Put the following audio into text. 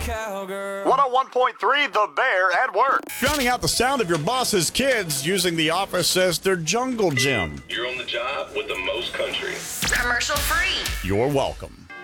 cowgirl. 101.3 The Bear at work. Drowning out the sound of your boss's kids using the office as their jungle gym. You're on the job with the most country. Commercial free. You're welcome.